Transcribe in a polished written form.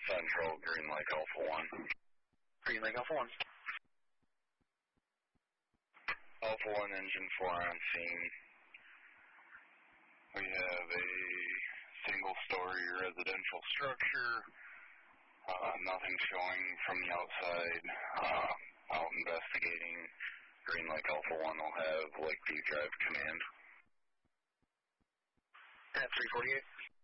Central, Green Lake Alpha 1. Green Lake Alpha 1. Alpha 1, Engine 4 on scene. We have a single-story residential structure. Nothing showing from the outside. Out investigating. Green Lake Alpha 1 will have Lakeview Drive command. At 348.